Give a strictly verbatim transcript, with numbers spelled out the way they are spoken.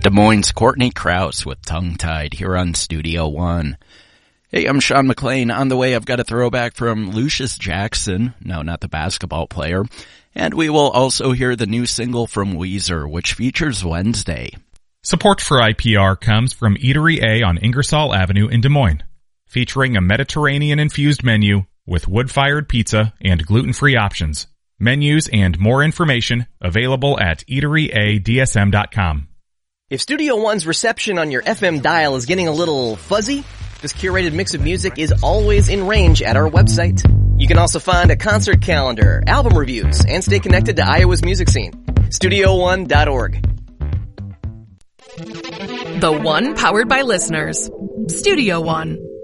Des Moines' Courtney Krause with Tongue Tied here on Studio One. Hey, I'm Sean McLean. On the way, I've got a throwback from Lucius Jackson. No, not the basketball player. And we will also hear the new single from Weezer, which features Wednesday. Support for I P R comes from Eatery A on Ingersoll Avenue in Des Moines, featuring a Mediterranean-infused menu with wood-fired pizza and gluten-free options. Menus and more information available at eatery a d s m dot com. If Studio One's reception on your F M dial is getting a little fuzzy, this curated mix of music is always in range at our website. You can also find a concert calendar, album reviews, and stay connected to Iowa's music scene. studio one dot org. The One powered by listeners. Studio One.